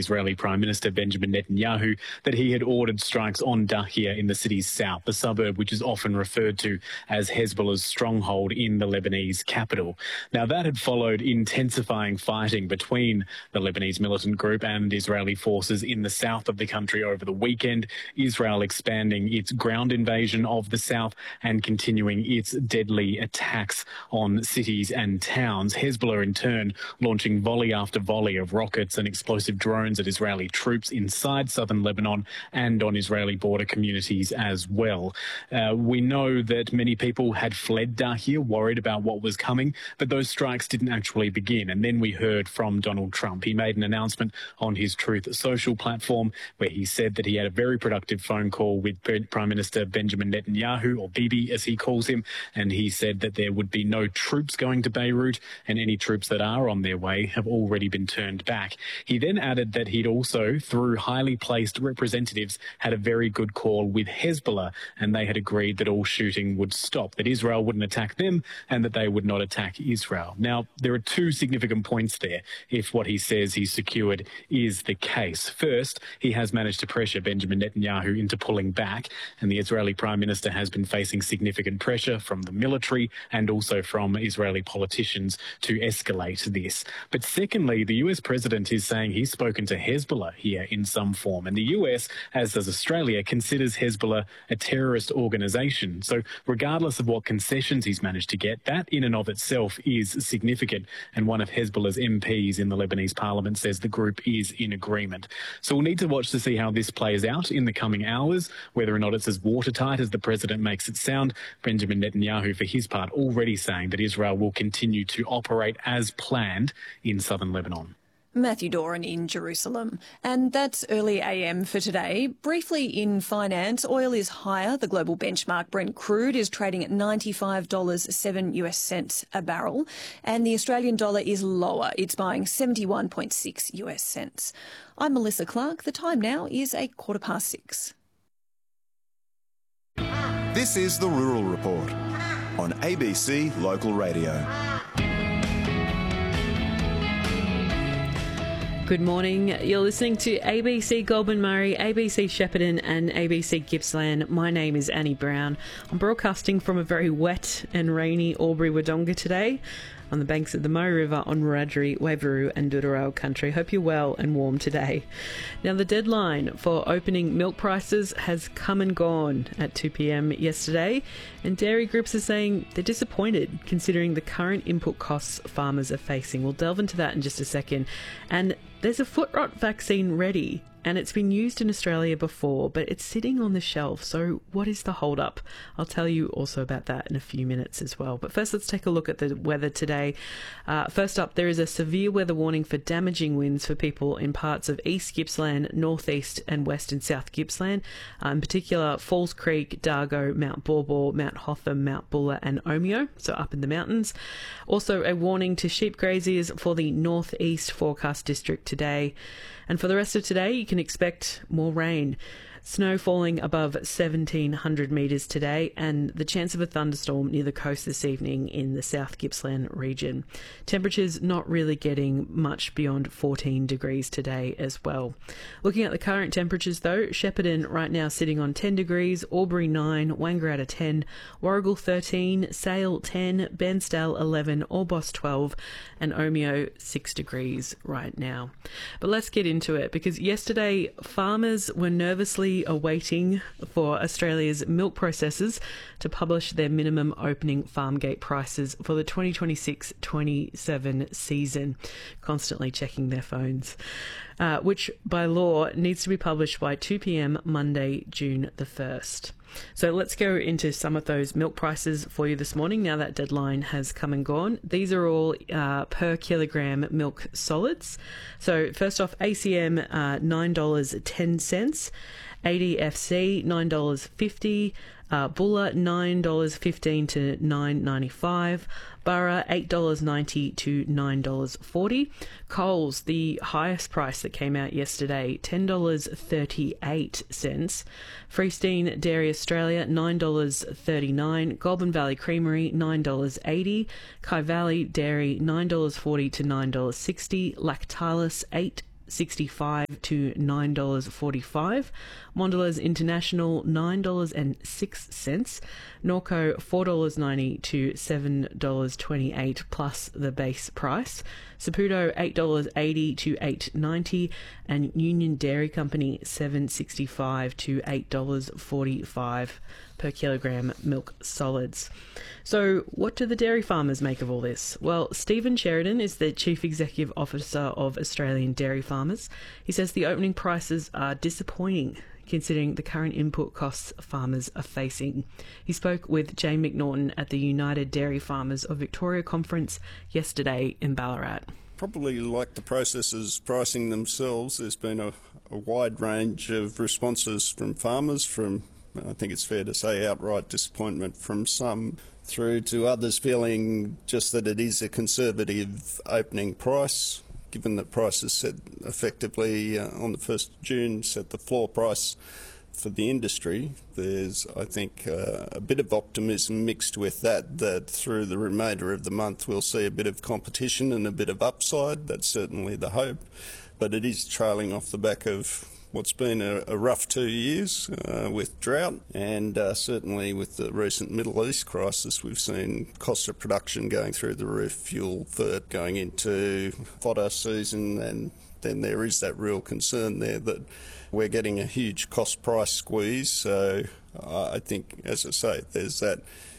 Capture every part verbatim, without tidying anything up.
Israeli Prime Minister Benjamin Netanyahu that he had ordered strikes on Dahia in the city's south, the suburb which is often referred to as Hezbollah's stronghold in the Lebanese capital. Now, that had followed intensifying fighting between the Lebanese militant group and Israeli forces in the south of the country over the weekend, Israel expanding its ground invasion of the south and continuing its deadly attacks on cities and towns. Hezbollah, in turn, launching volley after volley of rockets and explosive drones at Israeli troops inside southern Lebanon and on Israeli border communities as well. Uh, we know that many people had fled Dahia, worried about what was coming, but those strikes didn't actually begin. And then we heard from Donald Trump. He made an announcement on his Truth Social platform where he said that he had a very productive phone call with Prime Minister Benjamin Netanyahu, or Bibi as he calls him, and he said that there would be no troops going to Beirut, and any troops that are on their way have already been turned back. He then added that he'd also, through highly placed representatives, had a very good call with Hezbollah, and they had agreed that all shooting would stop, that Israel wouldn't attack them and that they would not attack Israel. Now, there are two significant points there if what he says he's secured is the case. First, he has managed to pressure Benjamin Netanyahu into pulling back, and the Israeli Prime Minister has been facing significant pressure from the military and also from Israeli politicians to escalate this. But secondly, the U S President is saying he's spoken to Hezbollah here in some form, and the U S, as does Australia, considers Hezbollah a terrorist organisation. So regardless of what concessions he's managed to get, that in and of itself is significant, and one of Hezbollah's M Ps in the Lebanese parliament says the group is in agreement. So we'll need to watch to see how this plays out in the coming hours, whether or not it's as watertight as the president makes it sound. Benjamin Netanyahu, for his part, already saying that Israel will continue to operate as planned in southern Lebanon. Matthew Doran in Jerusalem. And that's early A M for today. Briefly in finance, oil is higher. The global benchmark Brent crude is trading at ninety-five dollars and seven US cents a barrel. And the Australian dollar is lower. It's buying seventy-one point six US cents. I'm Melissa Clark. The time now is a quarter past six. This is the Rural Report on A B C Local Radio. Good morning. You're listening to A B C Goulburn Murray, A B C Shepparton and A B C Gippsland. My name is Annie Brown. I'm broadcasting from a very wet and rainy Albury-Wodonga today on the banks of the Murray River on Wiradjuri, Waveroo and Doodarowa country. Hope you're well and warm today. Now, the deadline for opening milk prices has come and gone at two p m yesterday, and dairy groups are saying they're disappointed considering the current input costs farmers are facing. We'll delve into that in just a second. And there's a foot rot vaccine ready, and it's been used in Australia before, but it's sitting on the shelf. So what is the hold-up? I'll tell you also about that in a few minutes as well. But first, let's take a look at the weather today. Uh, first up, there is a severe weather warning for damaging winds for people in parts of East Gippsland, North East and West and South Gippsland. Uh, in particular, Falls Creek, Dargo, Mount Baw, Mount Hotham, Mount Buller and Omeo, so up in the mountains. Also, a warning to sheep graziers for the North East forecast district today. And for the rest of today, you can expect more rain. Snow falling above seventeen hundred metres today, and the chance of a thunderstorm near the coast this evening in the South Gippsland region. Temperatures not really getting much beyond fourteen degrees today as well. Looking at the current temperatures though, Shepparton right now sitting on ten degrees, Albury nine, Wangaratta ten, Warragul thirteen, Sale ten, Bairnsdale eleven, Orbost twelve, and Omeo six degrees right now. But let's get into it, because yesterday farmers were nervously awaiting for Australia's milk processors to publish their minimum opening farm gate prices for the twenty twenty-six twenty-seven season, constantly checking their phones, uh, which by law needs to be published by two p m Monday, June the first. So let's go into some of those milk prices for you this morning, now that deadline has come and gone. These are all uh, per kilogram milk solids. So first off, A C M, uh, nine dollars and ten cents, A D F C, nine dollars and fifty cents, uh, Buller, nine dollars and fifteen cents to nine dollars and ninety-five cents, Burra, eight dollars and ninety cents to nine dollars and forty cents. Coles, the highest price that came out yesterday, ten dollars and thirty-eight cents. Freestone Dairy Australia, nine dollars and thirty-nine cents. Goulburn Valley Creamery, nine dollars and eighty cents. Kai Valley Dairy, nine dollars and forty cents to nine dollars and sixty cents. Lactalis, eight sixty-five to nine dollars forty-five. Mondelez International nine dollars and six cents. Norco four dollars ninety to seven dollars twenty-eight plus the base price. Saputo eight dollars eighty to eight dollars ninety, and Union Dairy Company seven dollars sixty-five to eight dollars forty-five per kilogram milk solids. So what do the dairy farmers make of all this? Well, Stephen Sheridan is the Chief Executive Officer of Australian Dairy Farmers. He says the opening prices are disappointing considering the current input costs farmers are facing. He spoke with Jane McNaughton at the United Dairy Farmers of Victoria conference yesterday in Ballarat. Probably like the processors pricing themselves, there's been a, a wide range of responses from farmers, from, I think it's fair to say, outright disappointment from some, through to others feeling just that it is a conservative opening price, given that prices set effectively uh, on the first of June, set the floor price for the industry. There's, I think, uh, a bit of optimism mixed with that, that through the remainder of the month we'll see a bit of competition and a bit of upside. That's certainly the hope. But it is trailing off the back of what's been a, a rough two years uh, with drought, and uh, certainly with the recent Middle East crisis, we've seen cost of production going through the roof, fuel for going into fodder season, and then there is that real concern there that we're getting a huge cost price squeeze. So uh, I think, as I say, there's that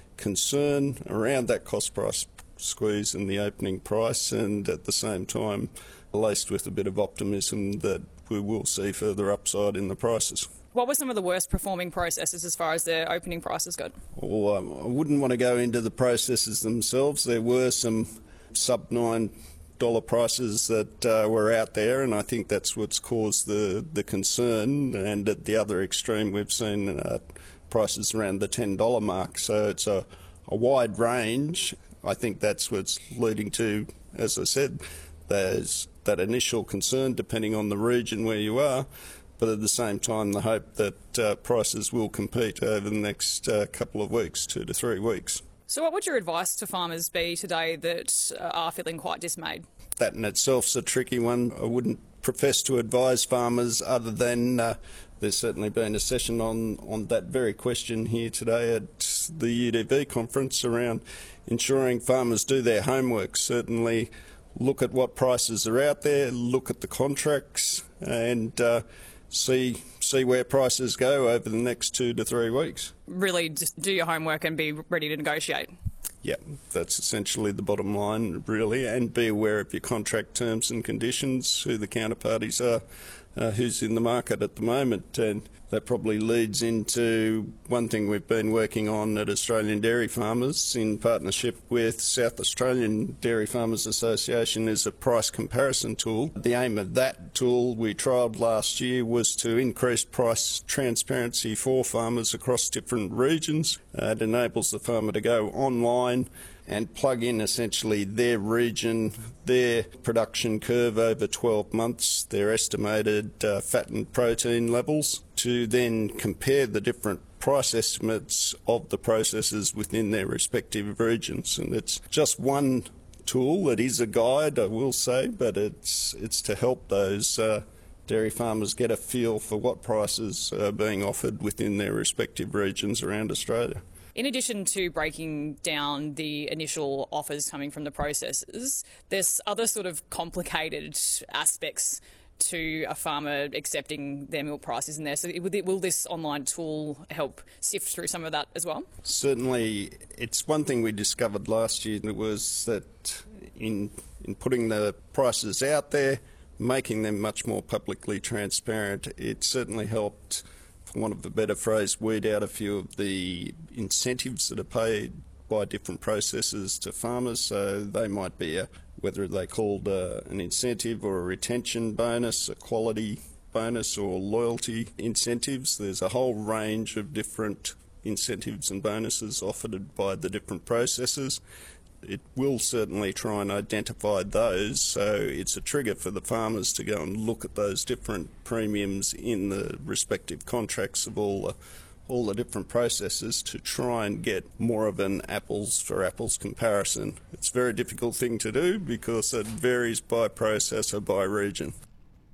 concern around that cost price squeeze and the opening price, and at the same time laced with a bit of optimism that we will see further upside in the prices. What were some of the worst performing processes as far as their opening prices go? Well, um, I wouldn't want to go into the processes themselves. There were some sub nine dollar prices that uh, were out there, and I think that's what's caused the, the concern. And at the other extreme, we've seen uh, prices around the ten dollar mark. So it's a, a wide range. I think that's what's leading to, as I said, there's that initial concern depending on the region where you are, but at the same time the hope that uh, prices will compete over the next uh, couple of weeks, two to three weeks. So what would your advice to farmers be today that uh, are feeling quite dismayed? That in itself's a tricky one. I wouldn't profess to advise farmers other than uh, there's certainly been a session on, on that very question here today at the U D V conference around ensuring farmers do their homework. Certainly look at what prices are out there, look at the contracts, and uh, see see where prices go over the next two to three weeks. Really just do your homework and be ready to negotiate. Yeah, that's essentially the bottom line, really, and be aware of your contract terms and conditions, who the counterparties are, uh, who's in the market at the moment. And that probably leads into one thing we've been working on at Australian Dairy Farmers in partnership with South Australian Dairy Farmers Association is a price comparison tool. The aim of that tool we trialled last year was to increase price transparency for farmers across different regions. Uh, it enables the farmer to go online and plug in essentially their region, their production curve over twelve months, their estimated uh, fat and protein levels, to then compare the different price estimates of the processors within their respective regions. And it's just one tool. It is a guide, I will say, but it's it's to help those uh, dairy farmers get a feel for what prices are being offered within their respective regions around Australia. In addition to breaking down the initial offers coming from the processors, there's other sort of complicated aspects to a farmer accepting their milk prices in there. So will this online tool help sift through some of that as well? Certainly. It's one thing we discovered last year, that was that in in putting the prices out there, making them much more publicly transparent, it certainly helped, for want of a better phrase, weed out a few of the incentives that are paid by different processors to farmers. So they might be a, whether they called uh, an incentive or a retention bonus, a quality bonus or loyalty incentives. There's a whole range of different incentives and bonuses offered by the different processors. It will certainly try and identify those, so it's a trigger for the farmers to go and look at those different premiums in the respective contracts of all the, all the different processors to try and get more of an apples for apples comparison. It's a very difficult thing to do because it varies by processor, by region.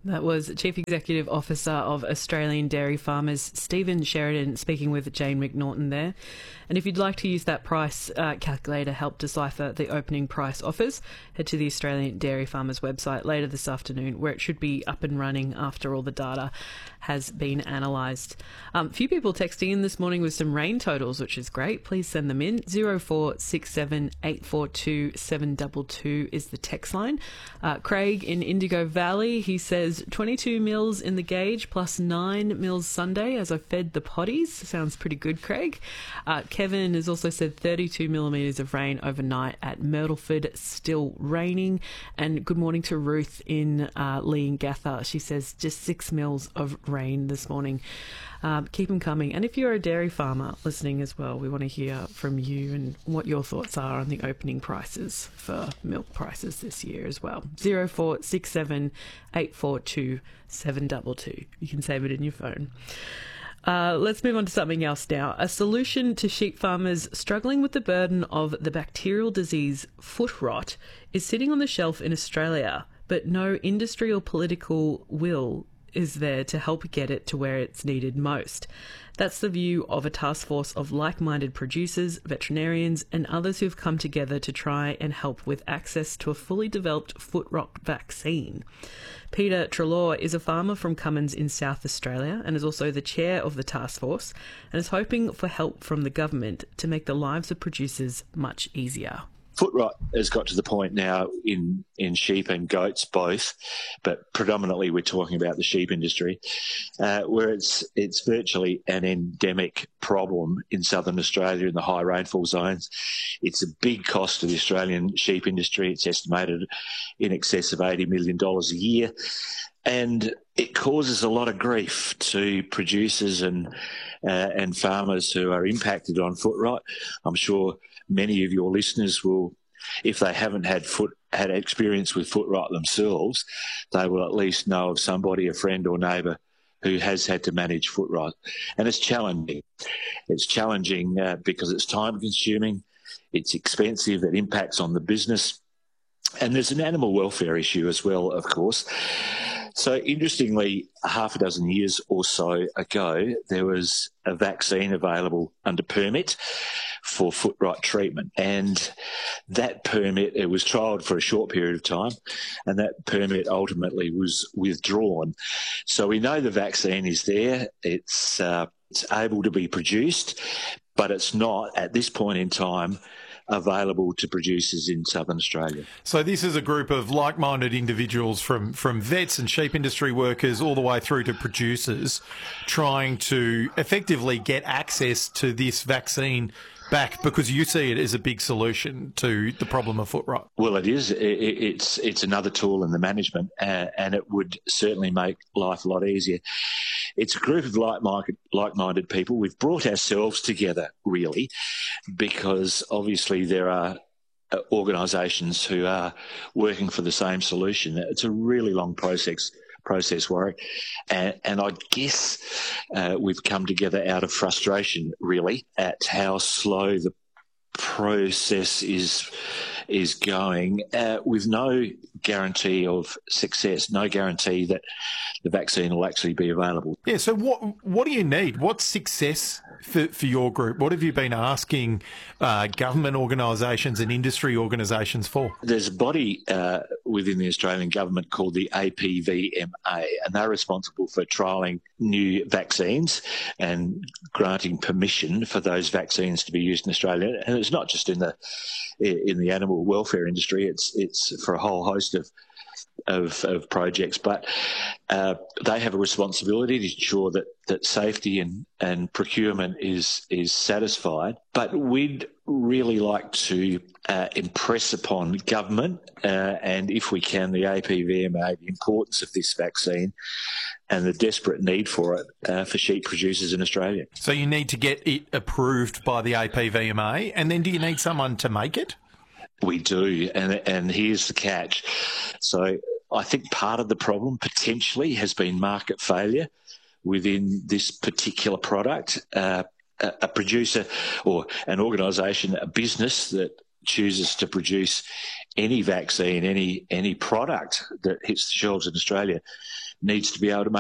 That was Chief Executive Officer of Australian Dairy Farmers, Stephen Sheridan, speaking with Jane McNaughton there. And if you'd like to use that price uh, calculator, help decipher the opening price offers, head to the Australian Dairy Farmers website later this afternoon, where it should be up and running after all the data has been analysed. A um, few people texting in this morning with some rain totals, which is great. Please send them in. zero four six seven eight four two seven two two is the text line. Uh, Craig in Indigo Valley, he says twenty-two mils in the gauge plus nine mils Sunday as I fed the potties. Sounds pretty good, Craig. Uh, Kevin has also said thirty-two millimetres of rain overnight at Myrtleford, still raining. And good morning to Ruth in uh, Leongatha. She says just six mils of rain this morning. Um, keep them coming. And if you're a dairy farmer listening as well, we want to hear from you and what your thoughts are on the opening prices for milk prices this year as well. zero four six seven eight four two seven two two. You can save it in your phone. Uh, let's move on to something else now. A solution to sheep farmers struggling with the burden of the bacterial disease foot rot is sitting on the shelf in Australia, but no industry or political will is there to help get it to where it's needed most. That's the view of a task force of like-minded producers, veterinarians and others who've come together to try and help with access to a fully developed foot rot vaccine. Peter Treloar is a farmer from Cummins in South Australia and is also the chair of the task force and is hoping for help from the government to make the lives of producers much easier. Foot rot has got to the point now in, in sheep and goats both, but predominantly we're talking about the sheep industry, uh, where it's it's virtually an endemic problem in southern Australia in the high rainfall zones. It's a big cost to the Australian sheep industry. It's estimated in excess of eighty million dollars a year. And it causes a lot of grief to producers and uh, and farmers who are impacted on foot rot. I'm sure many of your listeners will, if they haven't had foot had experience with foot rot themselves, they will at least know of somebody, a friend or neighbour, who has had to manage foot rot. And it's challenging. It's challenging uh, because it's time-consuming, it's expensive, it impacts on the business, and there's an animal welfare issue as well, of course. So interestingly, half a dozen years or so ago, there was a vaccine available under permit for foot rot treatment. And that permit, it was trialled for a short period of time, and that permit ultimately was withdrawn. So we know the vaccine is there. It's, uh, it's able to be produced, but it's not, at this point in time, available to producers in southern Australia. So this is a group of like-minded individuals from, from vets and sheep industry workers all the way through to producers trying to effectively get access to this vaccine back, because you see it as a big solution to the problem of foot rot. Well, it is. It, it's it's another tool in the management, uh, and it would certainly make life a lot easier. It's a group of like-minded, like-minded people. We've brought ourselves together, really, because obviously there are organisations who are working for the same solution. It's a really long process. process work. And, and I guess uh, we've come together out of frustration, really, at how slow the process is is going, uh, with no guarantee of success, no guarantee that the vaccine will actually be available. Yeah, so what what do you need? What's success for, for your group? What have you been asking uh, government organisations and industry organisations for? There's a body uh, within the Australian government called the A P V M A, and they're responsible for trialling new vaccines and granting permission for those vaccines to be used in Australia. And it's not just in the in the animal welfare industry, it's it's for a whole host of of, of projects, but uh, they have a responsibility to ensure that, that safety and, and procurement is is satisfied. But we'd really like to uh, impress upon government uh, and, if we can, the A P V M A, the importance of this vaccine and the desperate need for it uh, for sheep producers in Australia. So you need to get it approved by the A P V M A, and then do you need someone to make it? We do, and and here's the catch. So I think part of the problem potentially has been market failure within this particular product. Uh, a, a producer or an organisation, a business that chooses to produce any vaccine, any any product that hits the shelves in Australia, needs to be able to make